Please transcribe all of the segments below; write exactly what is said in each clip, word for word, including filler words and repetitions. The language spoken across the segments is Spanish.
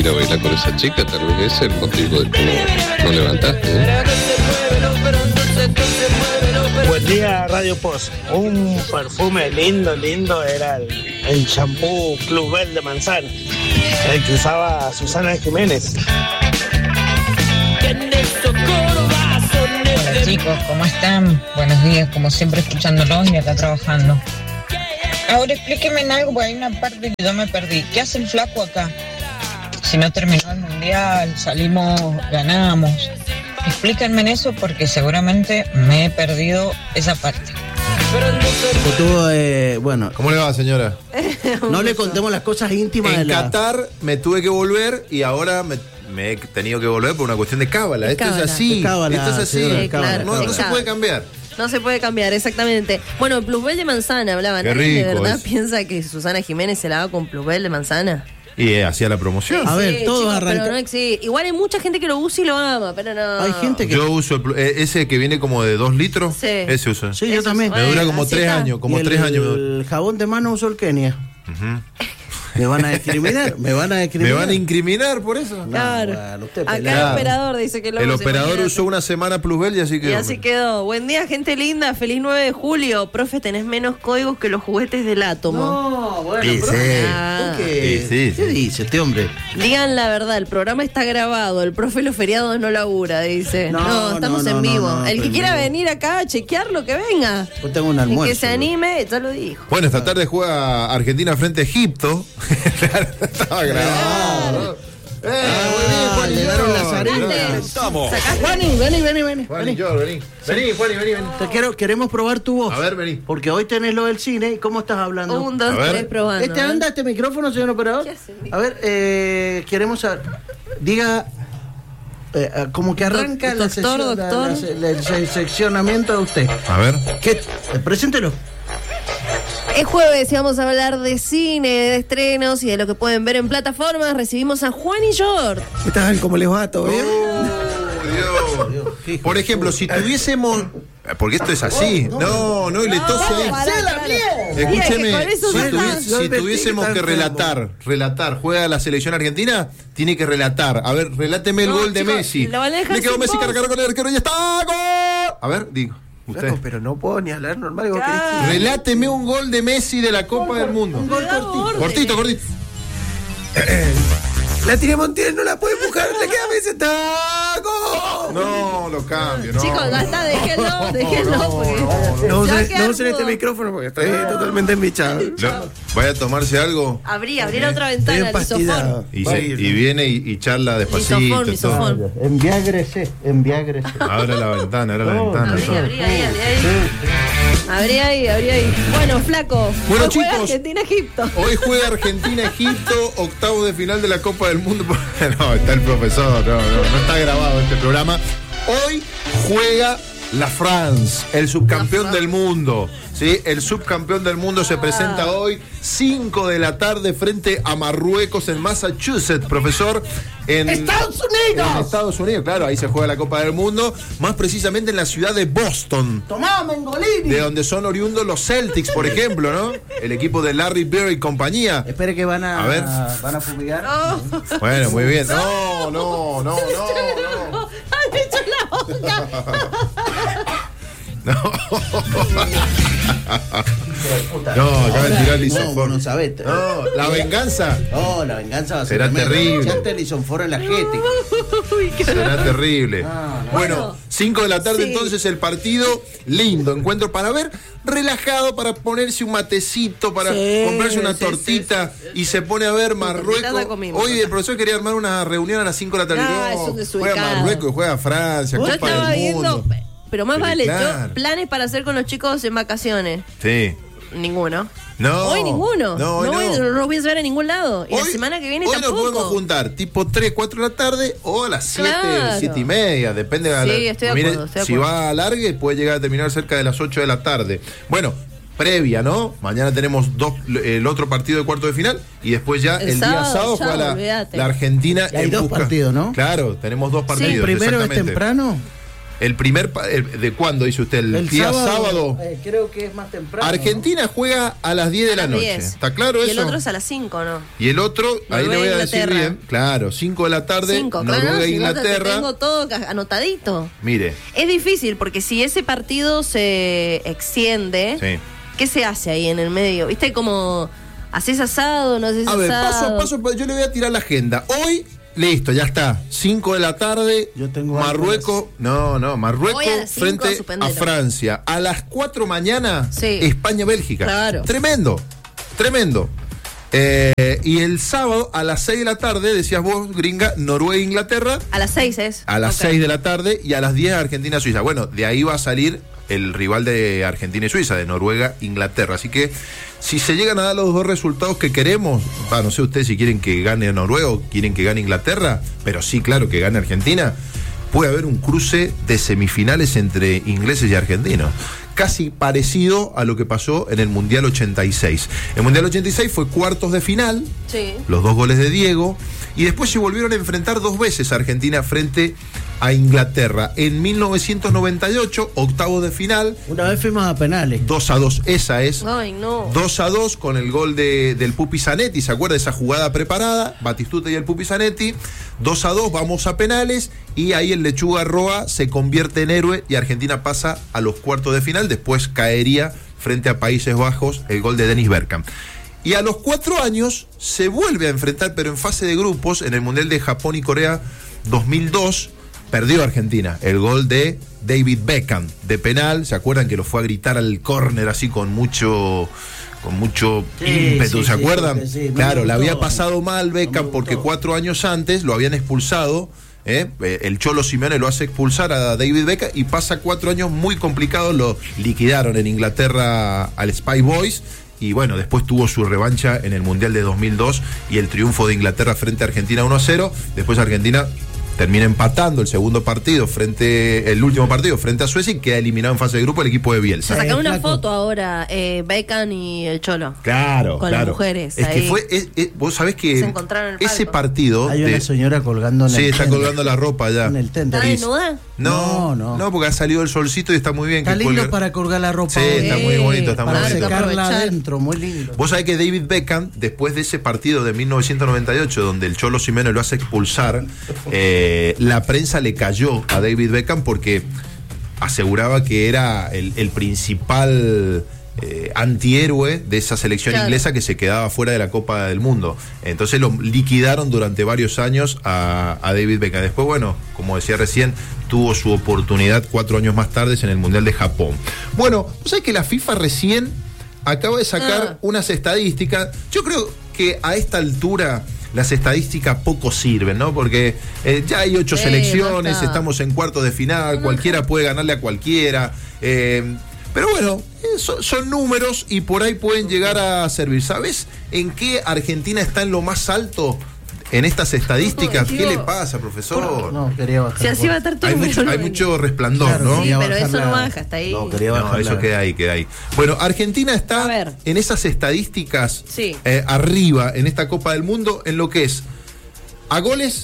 ir a bailar con esa chica, tal vez es el motivo de que no, no levantaste, ¿eh? Buen día, Radio Post. Un perfume lindo, lindo era el, el shampoo Club Bell de manzana, el que usaba Susana Jiménez. Hola chicos, ¿cómo están? Buenos días, como siempre escuchándolos y acá trabajando. Ahora explíquenme en algo, porque hay una parte que yo me perdí. ¿Qué hace el flaco acá? Si no terminó el mundial, salimos, ganamos. Explíquenme en eso porque seguramente me he perdido esa parte. Tuvo, eh, bueno, ¿Cómo le va, señora? no le contemos las cosas íntimas de En la... Qatar me tuve que volver y ahora me, me he tenido que volver por una cuestión de cábala. De Esto cábala. es así. De cábala, Esto es así. señora, Sí, claro. No, no se Cábala. puede cambiar. No se puede cambiar, exactamente. Bueno, Plusbel de manzana hablaban. Qué ¿Alguien de rico verdad es. piensa que Susana Jiménez se la va con Plusbel de manzana? Y eh, hacía la promoción. A ver, todo chicos, arranca- pero no existe. Igual hay mucha gente que lo usa y lo ama, pero no. Hay gente que... Yo uso el plu- eh, ese que viene como de dos litros. Sí. Ese uso. Sí, yo Eso también. es- Me dura Bueno, como así tres está. años, como Y el, tres años me dura. El jabón de mano uso el Kenia. Me van a discriminar, me van a ¿Me discriminar. van a incriminar por eso? No, Claro. bueno, usted Acá pelado. el operador dice que lo El usa, operador imagínate. usó una semana Plusbel y así quedó. Y así quedó. Buen día, gente linda. Feliz nueve de julio. Profe, tenés menos códigos que los juguetes del átomo. No, bueno, Sí, pero- sí. Ah. ¿Qué, Sí, sí, ¿Qué sí. dice este hombre? Digan la verdad, el programa está grabado. El profe los feriados no labura, dice. No, No, estamos no, en no, vivo. no, no, el que pero quiera no. venir acá a chequearlo, que venga. Yo tengo un Y almuerzo. que se anime, ya lo dijo. Bueno, esta tarde juega Argentina frente a Egipto. Claro, estaba grabado. Eh, muy bien, Ah, Juan y le dieron las George. harinas. Estamos. Juani, vení, vení, vení. Juan vení. y George, vení. Vení, Juan y vení, vení. Te quiero, queremos probar tu voz. A ver, vení. Porque hoy tenés lo del cine. ¿Cómo estás hablando? Un, dos, A ver. tres, probando. ¿Este ¿eh? anda este micrófono, señor operador? ¿Qué hace? A ver, eh, queremos saber. Diga, eh, eh, como que arranca la Doctor, sesión, la- doctor. la se- la- el se- seccionamiento de usted. A ver. ¿Qué? Eh, Preséntelo. Es jueves y vamos a hablar de cine, de estrenos y de lo que pueden ver en plataformas. Recibimos a Juan y George. ¿Qué tal? ¿Cómo les va? ¿Todo bien? Oh, Dios. Por ejemplo, si tuviésemos. Porque esto es así. No, no, y le tose ahí. pará, pará. Escúcheme, Mira, que con eso si, ya tuvi- está. si tuviésemos que relatar, relatar, juega la selección argentina, tiene que relatar. A ver, reláteme el No, gol de chicos, Messi. lo van a dejar Le quedó sin Messi voz. cargar con el arquero y está gol. A ver, digo, usted. Flaco, pero no puedo ni hablar normal. ¿Vos Claro. querés que- Reláteme un gol de Messi de la Copa del Mundo. Un gol cortito. Cortito, cortito. La tiré Montiel, no la puede empujar. Le queda Messi. ¡Está! ¡Gol! No, lo cambio, no. Chicos, ya está, déjenlo, déjenlo. no, porque no, No ya usen, queda no usen mudo. este micrófono porque estoy totalmente embichado. No, ¿vaya a tomarse algo? Abrí, abrí la otra Estoy ventana, el isofón. empastillado. Y, se- y viene y, y charla despacito. Misofón, todo. misofón. Enviágrese, enviágrese. Abra la ventana, abra la ventana. Abrí, todo. abrí ahí, abrí ahí. Abrí ahí, abrí ahí. Bueno, flaco. Bueno, hoy juega chicos. Argentina-Egipto. Hoy juega Argentina-Egipto, octavo de final de la Copa del Mundo. No, está el profesor, no, no, no está grabado este programa. Hoy juega la France, el subcampeón del mundo. ¿Sí? El subcampeón del mundo se presenta hoy, cinco de la tarde, frente a Marruecos en Massachusetts, profesor. En ¡Estados Unidos! En Estados Unidos, claro, ahí se juega la Copa del Mundo, más precisamente en la ciudad de Boston. Tomá, Mengolini. De donde son oriundos los Celtics, por ejemplo, ¿no? El equipo de Larry Bird y compañía. Espere que van a, A ver. van a fumigar. Bueno, muy bien. No, no, no, no, no. ¡Han hecho la boca! No. No, acaba de tirar el No, vos isofor. no sabés. No, la venganza No, la venganza va a ser Será tremenda. terrible. Ya te el isonforo en la jeta. será terrible. no. Bueno, cinco de la tarde Sí. entonces el partido. Lindo encuentro para ver, relajado, para ponerse un matecito, para Sí, comprarse una sí, tortita y se pone a ver tortita Marruecos. la comimos. Hoy el profesor quería armar una reunión a las cinco de la tarde. Ah, No, es un desubicado. juega Marruecos, juega Francia, Yo Copa estaba del viendo, Mundo. pero más Pero vale, claro. yo planes para hacer con los chicos en vacaciones. Sí. Ninguno. No. Hoy ninguno. No, hoy no, voy, no. no los voy a ver a ningún lado. Y la Hoy- semana que viene hoy tampoco. nos podemos juntar tipo tres, cuatro de la tarde o a las siete, Claro. siete y media, depende de la. Sí, estoy de Mire, acuerdo, estoy de si acuerdo. va a largue puede llegar a terminar cerca de las ocho de la tarde. Bueno, previa, ¿no? Mañana tenemos dos, el otro partido de cuarto de final y después ya El el, día sábado, sábado chao, juega la, olvídate. la Argentina. Y hay en dos busca- partidos, ¿no? Claro, tenemos dos partidos. El primero es exactamente. temprano. El primer, pa- el- ¿de cuándo dice usted? El, El día sábado. eh, creo que es más temprano. Argentina juega a las diez de la A las noche. diez. ¿Está claro Y eso? el otro es a las cinco, ¿no? Y el otro, ahí le voy a decir Inglaterra. bien, claro, cinco de la tarde, cinco, Noruega claro. e Si no, te- Inglaterra. tengo todo ca- anotadito. Mire, Es difícil porque si ese partido se extiende, sí. ¿qué se hace ahí en el medio? ¿Viste como haces asado, no haces A ver, paso asado? a paso, yo le voy a tirar la agenda. Hoy, listo, ya está. cinco de la tarde, Yo tengo algo Marruecos, no, no, Marruecos Hoy a las cinco, frente a suspendelo. Francia. A las cuatro mañana, Sí. España-Bélgica. Claro. Tremendo, tremendo. Eh, y el sábado a las seis de la tarde, decías vos, gringa, Noruega-Inglaterra. A las seis es. A las Ok. seis de la tarde y a las diez Argentina-Suiza. Bueno, de ahí va a salir el rival de Argentina y Suiza, de Noruega-Inglaterra. Así que si se llegan a dar los dos resultados que queremos, va, no sé ustedes si quieren que gane Noruega o quieren que gane Inglaterra, pero sí, claro, que gane Argentina, puede haber un cruce de semifinales entre ingleses y argentinos. Casi parecido a lo que pasó en el Mundial ochenta y seis. El Mundial ochenta y seis fue cuartos de final, Sí. los dos goles de Diego, y después se volvieron a enfrentar dos veces Argentina frente a Inglaterra. En mil novecientos noventa y ocho, octavos de final, Una vez fuimos a penales. dos a dos, esa es. Ay, no. dos a dos con el gol de, del Pupi Zanetti, ¿se acuerda de esa jugada preparada? Batistuta y el Pupi Zanetti. dos a dos, vamos a penales y ahí el Lechuga Roa se convierte en héroe y Argentina pasa a los cuartos de final. Después caería frente a Países Bajos el gol de Dennis Bergkamp. Y a los cuatro años se vuelve a enfrentar, pero en fase de grupos, en el Mundial de Japón y Corea dos mil dos. Perdió Argentina, el gol de David Beckham, de penal. ¿Se acuerdan que lo fue a gritar al córner así con mucho, con mucho Sí, ímpetu? sí, ¿Se sí, acuerdan? porque sí, no Claro, me le gustó. había pasado mal No me Beckham gustó. porque cuatro años antes lo habían expulsado. ¿eh? El Cholo Simeone lo hace expulsar a David Beckham y pasa cuatro años muy complicados. Lo liquidaron en Inglaterra al Spy Boys. Y bueno, después tuvo su revancha en el Mundial de dos mil dos y el triunfo de Inglaterra frente a Argentina uno a cero. Después Argentina termina empatando el segundo partido frente, el último partido frente a Suecia y queda eliminado en fase de grupo el equipo de Se Bielsa. sacaron Eh, una flaco. foto ahora, eh, Beckham y el Cholo. Claro, Con las claro. mujeres Es ahí. que fue, es- es- vos sabés que Se encontraron en el ese palco. partido. Hay una de- señora colgando en sí, el está tender. colgando la ropa ya. En el tender. ¿Está Y- desnuda? No, No, no. no, porque ha salido el solcito y está muy bien. Está que lindo colgar- para colgar la ropa. Sí, hoy. está muy bonito, está muy Para Hay que bonito. secarla aprovechar. adentro, muy lindo. Vos sabés que David Beckham, después de ese partido de mil novecientos noventa y ocho, donde el Cholo Simeone lo hace expulsar, eh, la prensa le cayó a David Beckham porque aseguraba que era el, el principal eh, antihéroe de esa selección Claro. inglesa que se quedaba fuera de la Copa del Mundo. Entonces lo liquidaron durante varios años a, a David Beckham. Después, bueno, como decía recién, tuvo su oportunidad cuatro años más tarde en el Mundial de Japón. Bueno, ¿vos sabés que la FIFA recién acaba de sacar Ah. unas estadísticas? Yo creo que a esta altura las estadísticas poco sirven, ¿no? Porque eh, ya hay ocho Sí, selecciones, basta. estamos en cuartos de final, cualquiera puede ganarle a cualquiera. eh, pero bueno, eh, son, son números y por ahí pueden llegar a servir. ¿Sabes en qué Argentina está en lo más alto en estas estadísticas? Ay, ¿Qué le Dios. pasa, profesor? No, quería bajar. Si así va a estar todo Hay el mucho, hay volumen. mucho resplandor, Claro, ¿no? Sí, Quería pero eso bajarla. no baja, está ahí. No, quería No, bajarla. eso queda ahí, queda ahí. Bueno, Argentina A está ver. en esas estadísticas Sí. eh, arriba en esta Copa del Mundo en lo que es a goles,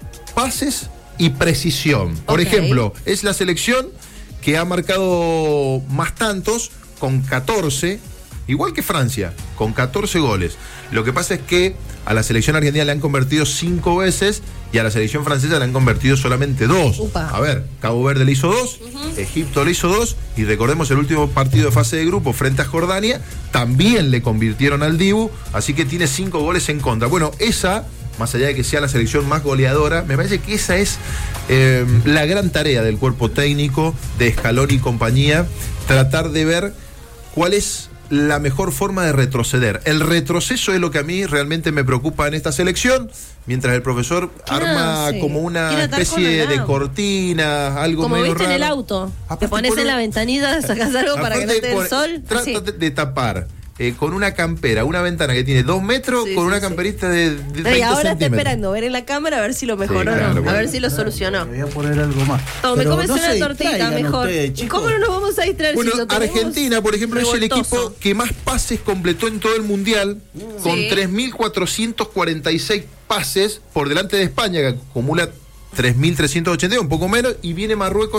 pases y precisión. Por Ok. ejemplo, es la selección que ha marcado más tantos con catorce, igual que Francia, con catorce goles. Lo que pasa es que a la selección argentina le han convertido cinco veces y a la selección francesa le han convertido solamente dos. Upa. A ver, Cabo Verde le hizo dos, Egipto le hizo dos y recordemos el último partido de fase de grupo frente a Jordania, también le convirtieron al Dibu, así que tiene cinco goles en contra. Bueno, esa, más allá de que sea la selección más goleadora, me parece que esa es eh, la gran tarea del cuerpo técnico, de Scaloni y compañía, tratar de ver cuál es la mejor forma de retroceder. El retroceso es lo que a mí realmente me preocupa en esta selección, mientras el profesor ¿Quién arma hace? como una ¿Quién atar especie con el de auto? cortina, algo Como medio viste en el raro. auto. Aparte Te pones pone- en la ventanilla, sacas algo para que no Aparte te dé el pone- sol. Trata así. de, de tapar eh, con una campera, una ventana que tiene dos metros, Sí, con sí, una sí. camperita de, de veinte No, y ahora está centímetros. esperando ver en la cámara a ver si lo mejoró o claro, no. A bueno. ver si lo solucionó. Le voy a poner algo más. Tome, Pero cómese no una se tortita distraigan mejor. ustedes, ¿Y chicos. cómo no nos vamos a distraer Bueno, si lo tenemos Argentina, por ejemplo, es el revoltoso? equipo que más pases completó en todo el Mundial, con Sí. tres mil cuatrocientos cuarenta y seis pases, por delante de España, que acumula tres mil trescientos ochenta y uno, un poco menos, y viene Marruecos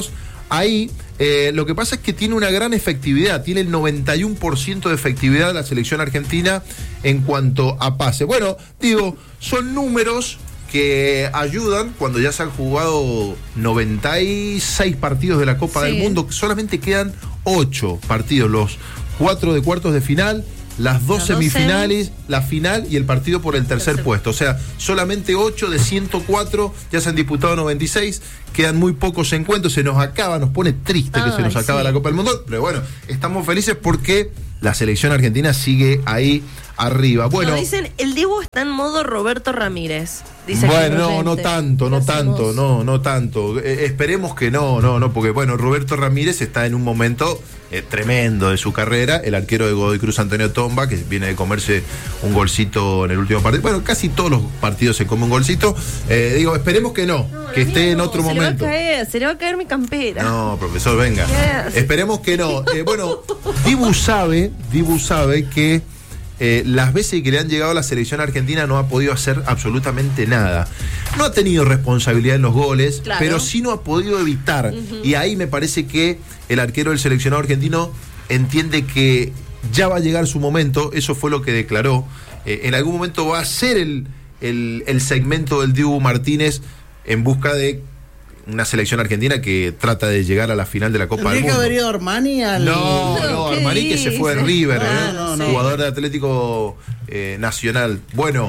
ahí eh, lo que pasa es que tiene una gran efectividad, tiene el noventa y uno por ciento de efectividad la selección argentina en cuanto a pase. Bueno, digo, son números que ayudan cuando ya se han jugado noventa y seis partidos de la Copa sí. del Mundo, solamente quedan ocho partidos, los cuatro de cuartos de final, las dos semifinales, la final y el partido por el tercer, tercer puesto. O sea, solamente ocho de ciento cuatro, ya se han disputado noventa y seis, quedan muy pocos encuentros, se nos acaba, nos pone triste Ay, que se nos acaba sí. la Copa del Mundo, pero bueno, estamos felices porque la selección argentina sigue ahí arriba. Bueno, no, dicen, el Dibu está en modo Roberto Ramírez. Dice bueno, no, no tanto, no tanto, no, no tanto. Eh, esperemos que no, no, no, porque bueno, Roberto Ramírez está en un momento eh, tremendo de su carrera, el arquero de Godoy Cruz, Antonio Tomba, que viene de comerse un golcito en el último partido. Bueno, casi todos los partidos se come un golcito. Eh, digo, esperemos que no, no que esté en otro se momento. Le va a caer, se le va a caer mi campera. No, profesor, venga. Yes. Esperemos que no. Eh, bueno, Dibu sabe, Dibu sabe que Eh, las veces que le han llegado a la selección argentina no ha podido hacer absolutamente nada. No ha tenido responsabilidad en los goles, claro. pero sí no ha podido evitar. Uh-huh. Y ahí me parece que el arquero del seleccionado argentino entiende que ya va a llegar su momento. Eso fue lo que declaró. Eh, en algún momento va a ser el, el, el segmento del Dibu Martínez en busca de una selección argentina que trata de llegar a la final de la Copa del Mundo. ¿Tendría que haber ido Armani al...? No, no, Armani dice? Que se fue en River, ah, ¿eh? no, no. Jugador de Atlético eh, Nacional. Bueno,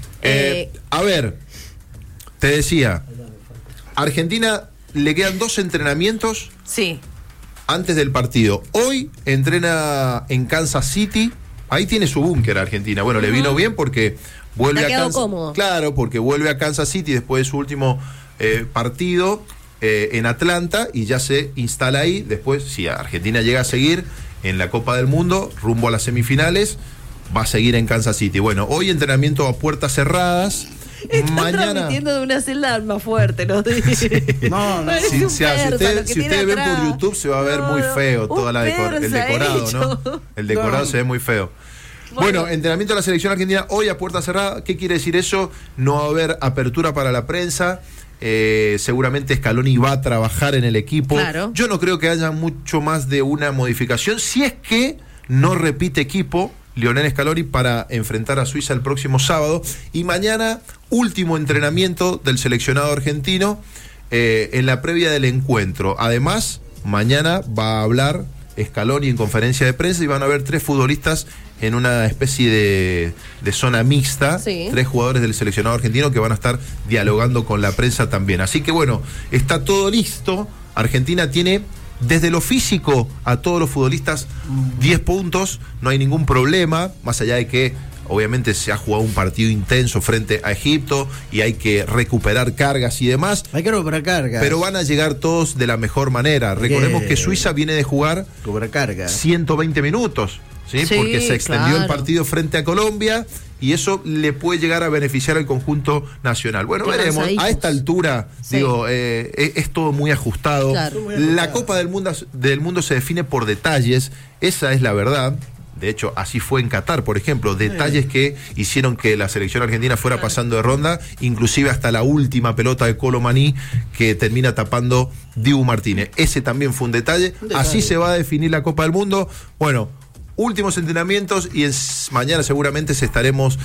eh, eh. a ver, te decía, Argentina le quedan dos entrenamientos sí. antes del partido. Hoy entrena en Kansas City, ahí tiene su búnker Argentina. Bueno, uh-huh. le vino bien porque vuelve a Kansas. Cómodo. Claro, porque vuelve a Kansas City después de su último Eh, partido eh, en Atlanta y ya se instala ahí. Después, si Argentina llega a seguir en la Copa del Mundo, rumbo a las semifinales, va a seguir en Kansas City. Bueno, hoy entrenamiento a puertas cerradas. Están mañana transmitiendo de una celda más fuerte, ¿no? Sí. No, no. Si, si, si ustedes si usted ven por YouTube se va a ver no, muy feo toda la decor el decorado, ¿no? El decorado no. se ve muy feo. Bueno, bueno, entrenamiento de la selección argentina hoy a puerta cerrada. ¿Qué quiere decir eso? No va a haber apertura para la prensa. Eh, seguramente Scaloni va a trabajar en el equipo. Claro. Yo no creo que haya mucho más de una modificación, si es que no repite equipo Lionel Scaloni para enfrentar a Suiza el próximo sábado. Y mañana, último entrenamiento del seleccionado argentino eh, en la previa del encuentro. Además, mañana va a hablar Scaloni en conferencia de prensa y van a haber tres futbolistas en una especie de, de zona mixta, sí. tres jugadores del seleccionado argentino que van a estar dialogando con la prensa también. Así que bueno, está todo listo. Argentina tiene desde lo físico a todos los futbolistas diez puntos, no hay ningún problema, más allá de que obviamente se ha jugado un partido intenso frente a Egipto y hay que recuperar cargas y demás. Hay que recuperar cargas. Pero van a llegar todos de la mejor manera. Recordemos que Suiza viene de jugar cargas. ciento veinte minutos. ¿Sí? Sí, porque se extendió claro. el partido frente a Colombia y eso le puede llegar a beneficiar al conjunto nacional. Bueno, claro, veremos. A esta altura, sí. digo, eh, es, es todo muy ajustado. Claro. Muy ajustado. La Copa del Mundo, del Mundo se define por detalles, esa es la verdad. De hecho, así fue en Qatar, por ejemplo, detalles que hicieron que la selección argentina fuera pasando de ronda, inclusive hasta la última pelota de Colo Maní que termina tapando Dibu Martínez. Ese también fue un detalle. un detalle. Así se va a definir la Copa del Mundo. Bueno, últimos entrenamientos y en, mañana seguramente se estaremos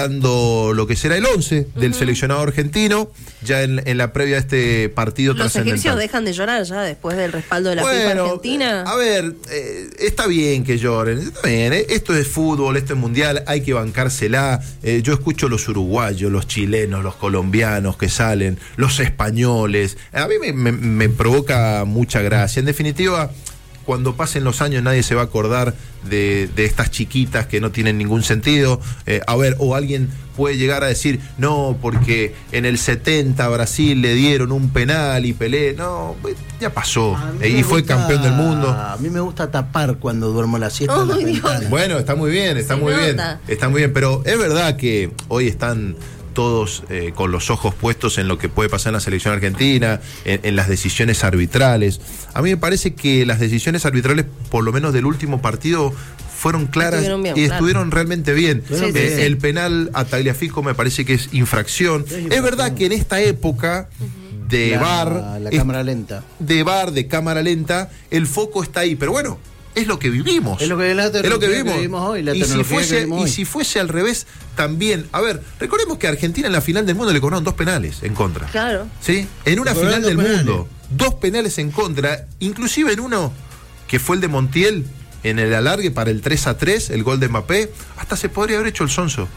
dando lo que será el once uh-huh. del seleccionado argentino, ya en, en la previa de este partido Los trascendental. Los egipcios dejan de llorar ya después del respaldo de la bueno, FIFA Argentina. A ver, eh, está bien que lloren, está bien, eh, esto es fútbol, esto es mundial, hay que bancársela. Eh, yo escucho los uruguayos, los chilenos, los colombianos que salen, los españoles. A mí me, me, me provoca mucha gracia. En definitiva, cuando pasen los años nadie se va a acordar de, de estas chiquitas que no tienen ningún sentido. Eh, a ver, o alguien puede llegar a decir, no, porque en el setenta a Brasil le dieron un penal y Pelé. No, ya pasó. Eh, y fue gusta, campeón del mundo. A mí me gusta tapar cuando duermo la siesta. Oh, en la bueno, está muy bien, está Se muy nota. bien. Está muy bien, pero es verdad que hoy están todos eh, con los ojos puestos en lo que puede pasar en la selección argentina, en, en las decisiones arbitrales. A mí me parece que las decisiones arbitrales, por lo menos del último partido, fueron claras bien, y claro. estuvieron realmente bien. Sí, eh, sí, sí. El penal a Tagliafico me parece que es infracción. Es, es verdad que en esta época uh-huh. de La- V A R, la es- cámara lenta. de V A R, de cámara lenta, el foco está ahí. Pero bueno, es lo que vivimos. Es lo que, es la Es lo que tecnología vivimos. que vivimos hoy, la y, si tecnología que fuese, vivimos y hoy. si fuese al revés, también. A ver, recordemos que a Argentina en la final del mundo le cobraron dos penales en contra. Claro. ¿Sí? En una Le final cobraron del dos penales. mundo, dos penales en contra, inclusive en uno que fue el de Montiel, en el alargue para el tres a tres, el gol de Mbappé, hasta se podría haber hecho el sonso.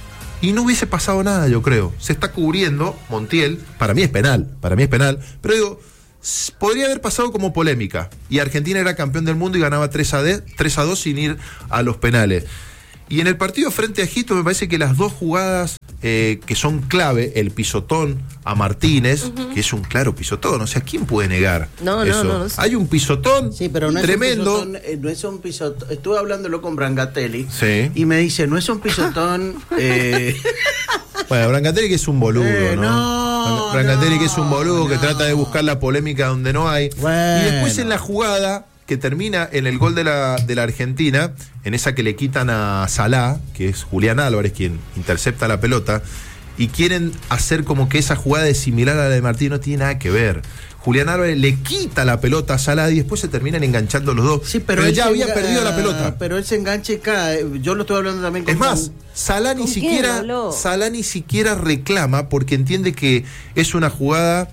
Y no hubiese pasado nada, yo creo. Se está cubriendo Montiel, para mí es penal, para mí es penal, pero digo, s- podría haber pasado como polémica. Y Argentina era campeón del mundo y ganaba tres a dos sin ir a los penales. Y en el partido frente a Egipto me parece que las dos jugadas eh, que son clave, el pisotón a Martínez, uh-huh. que es un claro pisotón, o sea, ¿quién puede negar no, eso? No, no, no sé. Hay un pisotón Sí, pero no tremendo. es un pisotón, eh, no es un pisotón. Estuve hablándolo con Brancatelli Sí. y me dice, no es un pisotón. eh, Bueno, Brancatelli que es un boludo, Eh, ¿no? no, Brancatelli no, que es un boludo que no. trata de buscar la polémica donde no hay. Bueno. Y después en la jugada que termina en el gol de la, de la Argentina, en esa que le quitan a Salah, que es Julián Álvarez quien intercepta la pelota, y quieren hacer como que esa jugada es similar a la de Martín, no tiene nada que ver. Julián Álvarez le quita la pelota a Salah y después se terminan enganchando los dos. sí, pero, pero él ya se había enga- perdido la pelota. Pero él se engancha y cae. Yo lo estoy hablando también con Es más, con- Salah ni ¿Con quién siquiera habló? Salah ni siquiera reclama porque entiende que es una jugada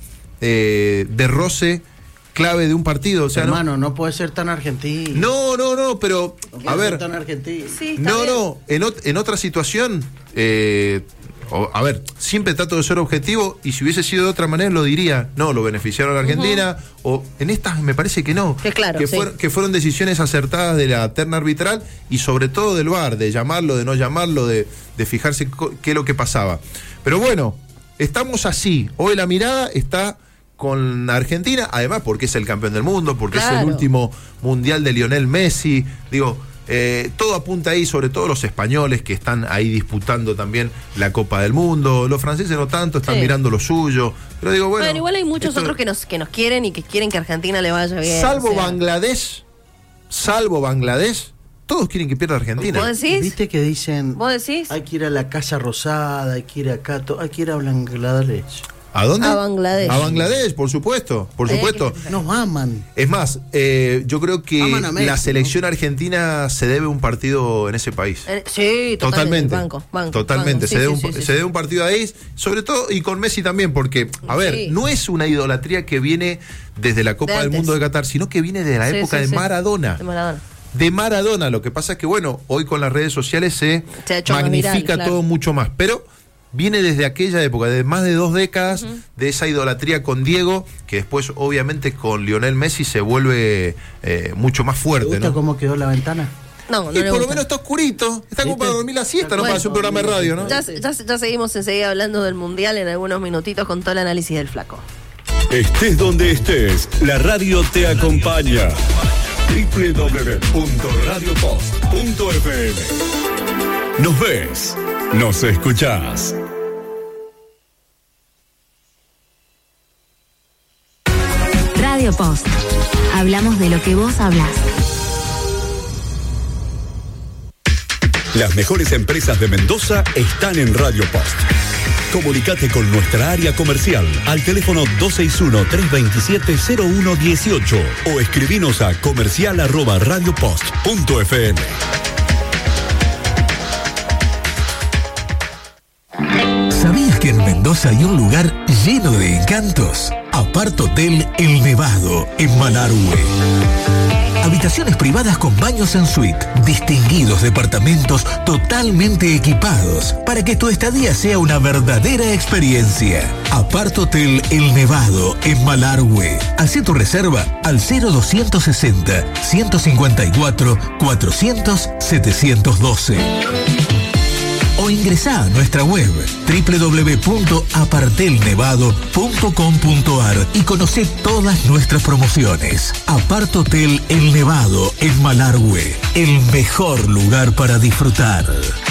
eh, de roce clave de un partido. O sea, no, hermano, no puede ser tan argentino. no, no, no, pero No a puede ser ver, tan argentino. Sí, está no, bien. no, en, ot- en otra situación, eh, o- a ver, siempre trato de ser objetivo y si hubiese sido de otra manera lo diría, no, lo beneficiaron a la Argentina, o en estas me parece que no, Que claro, que, sí. fueron, que fueron decisiones acertadas de la terna arbitral y sobre todo del V A R, de llamarlo, de no llamarlo, de, de fijarse co- qué es lo que pasaba. Pero bueno, estamos así, hoy la mirada está con Argentina, además porque es el campeón del mundo, porque es Claro. el último mundial de Lionel Messi, digo, eh, todo apunta ahí, sobre todo los españoles que están ahí disputando también la Copa del Mundo, los franceses no tanto, están Sí. mirando lo suyo, pero digo, bueno. Bueno, igual hay muchos esto- otros que nos, que nos quieren y que quieren que Argentina le vaya bien. Salvo o sea. Bangladesh, salvo Bangladesh, todos quieren que pierda Argentina. ¿Vos decís? ¿Viste que dicen, ¿Vos decís? hay que ir a la Casa Rosada, hay que ir acá, to- hay que ir a Bangladesh? ¿A dónde? A Bangladesh. A Bangladesh, por supuesto, por Eh, supuesto. Nos aman. Es más, eh, yo creo que Aman a Messi, la selección argentina se debe un partido en ese país. Eh, sí, totalmente. Totalmente. Banco, banco, Totalmente. banco. se Sí, debe sí, un, sí, se sí. debe un partido ahí, sobre todo, y con Messi también, porque, a ver, Sí. no es una idolatría que viene desde la Copa De del antes. Mundo de Qatar, sino que viene de la Sí, época sí, de sí. Maradona. De Maradona. De Maradona. Lo que pasa es que, bueno, hoy con las redes sociales se, Se ha hecho más magnifica viral, claro. todo mucho más. Pero viene desde aquella época, de más de dos décadas, de esa idolatría con Diego, que después, obviamente, con Lionel Messi se vuelve eh, mucho más ¿Te fuerte, gusta ¿no? cómo quedó la ventana? No, no Y le por lo gusta. menos está oscurito. Está como ¿Viste? para dormir la siesta, no Bueno, para hacer un programa de radio, ¿no? Ya, ya, ya seguimos enseguida hablando del Mundial en algunos minutitos con todo el análisis del flaco. Estés donde estés, la radio te acompaña. doble u doble u doble u punto radio post punto f m. Nos ves, nos escuchás. Radio Post. Hablamos de lo que vos hablás. Las mejores empresas de Mendoza están en Radio Post. Comunicate con nuestra área comercial al teléfono dos seis uno, tres dos siete, cero uno uno ocho o escribinos a comercial arroba radiopost punto f m. ¿Sabías que en Mendoza hay un lugar lleno de encantos? Apart Hotel El Nevado, en Malargüe. Habitaciones privadas con baños en suite, distinguidos departamentos totalmente equipados para que tu estadía sea una verdadera experiencia. Apart Hotel El Nevado, en Malargüe. Hacé tu reserva al cero doscientos sesenta, ciento cincuenta y cuatro, cuatrocientos, setecientos doce. O ingresá a nuestra web doble u doble u doble u punto apartelnevado punto com punto a r y conocé todas nuestras promociones. Apart Hotel El Nevado en Malargüe, el mejor lugar para disfrutar.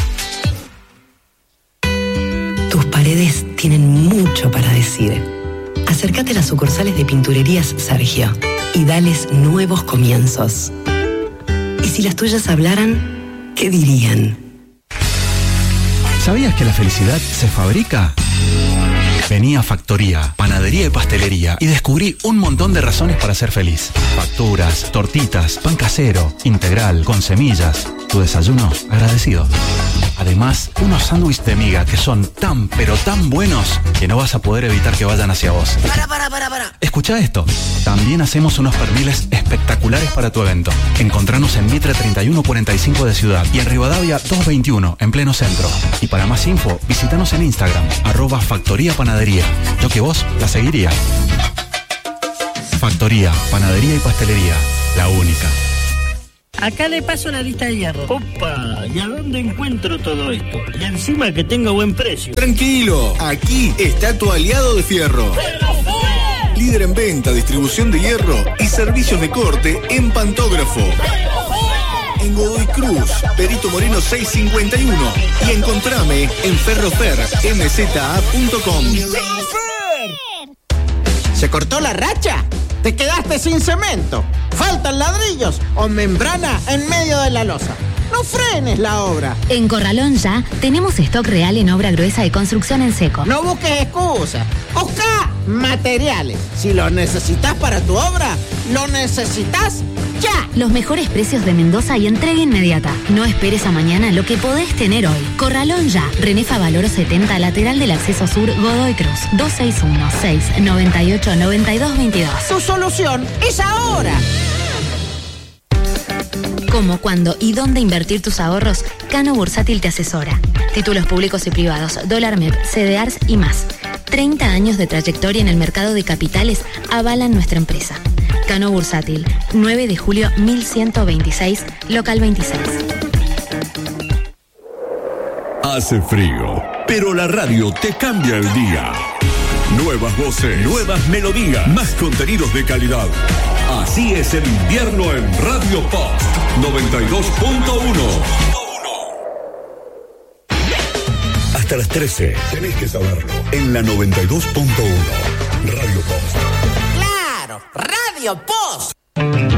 Tus paredes tienen mucho para decir. Acércate a las sucursales de Pinturerías Sergio y dales nuevos comienzos. Y si las tuyas hablaran, ¿qué dirían? ¿Sabías que la felicidad se fabrica? Vení a Factoría, Panadería y Pastelería y descubrí un montón de razones para ser feliz. Facturas, tortitas, pan casero, integral, con semillas. Tu desayuno agradecido. Además, unos sándwiches de miga que son tan, pero tan buenos que no vas a poder evitar que vayan hacia vos. Para, para, para, para. Escucha esto. También hacemos unos perniles espectaculares para tu evento. Encontranos en Mitre treinta y uno cuarenta y cinco de Ciudad y en Rivadavia doscientos veintiuno, en pleno centro. Y para más info, visítanos en Instagram, arroba Factoría Panadería. Yo que vos la seguiría. Factoría, Panadería y Pastelería. La única. Acá le paso la lista de hierro. Opa, ¿y a dónde encuentro todo esto? Y encima que tenga buen precio. Tranquilo, aquí está tu aliado de Fierro. Líder en venta, distribución de hierro y servicios de corte en pantógrafo. En Godoy Cruz, Perito Moreno seiscientos cincuenta y uno. Y encontrame en ferrofer m z a punto com. ¿Se cortó la racha? ¿Te quedaste sin cemento? ¿Faltan ladrillos o membrana en medio de la losa? No frenes la obra. En Corralón Ya tenemos stock real en obra gruesa y construcción en seco. No busques excusas. Busca materiales. Si los necesitas para tu obra, lo necesitas ya. Los mejores precios de Mendoza y entrega inmediata. No esperes a mañana lo que podés tener hoy. Corralón Ya. René Favaloro setenta, lateral del acceso sur, Godoy Cruz. dos seis uno, seis nueve ocho, nueve dos dos dos. Tu solución es ahora. Cómo, cuándo y dónde invertir tus ahorros, Cano Bursátil te asesora. Títulos públicos y privados, dólar M E P, C D Rs y más. treinta años de trayectoria en el mercado de capitales avalan nuestra empresa. Cano Bursátil, nueve de julio mil ciento veintiséis, local veintiséis. Hace frío, pero la radio te cambia el día. Nuevas voces, nuevas melodías, más contenidos de calidad. Así es el invierno en Radio Post noventa y dos punto uno. Hasta las trece, tenés que saberlo. En la noventa y dos punto uno, Radio Post. ¡Claro! ¡Radio Post!